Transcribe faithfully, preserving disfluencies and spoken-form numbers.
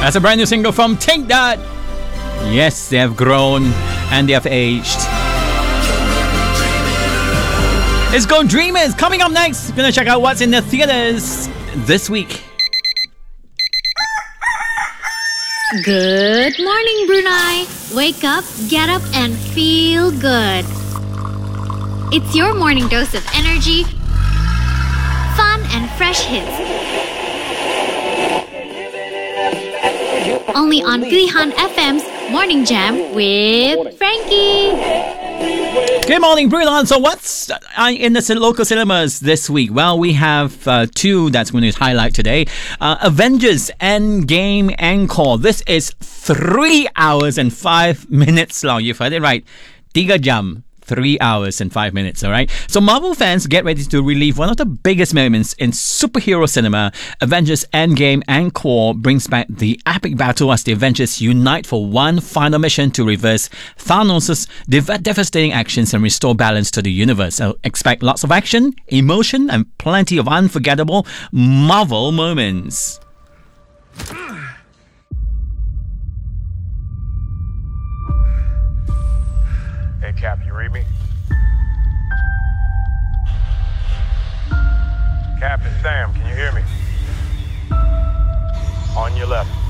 That's a brand new single from Take That. Yes, they have grown and they have aged. It's Go Dreamers coming up next. We're gonna check out what's in the theaters this week. Good morning, Brunei. Wake up, get up, and feel good. It's your morning dose of energy, fun, and fresh hits. Only on Pilihan F M's Morning Jam with Frankie. Good morning, Brulan. So what's uh, in the local cinemas this week? Well, we have uh, two that's going to highlight today. Uh, Avengers Endgame Encore. This is three hours and five minutes long. You've heard it right. Tiga jam. Three hours and five minutes, all right? So Marvel fans, get ready to relive one of the biggest moments in superhero cinema. Avengers Endgame Encore brings back the epic battle as the Avengers unite for one final mission to reverse Thanos' dev- devastating actions and restore balance to the universe. So expect lots of action, emotion, and plenty of unforgettable Marvel moments. Hey, Cap, you read me? Captain Sam, can you hear me? On your left.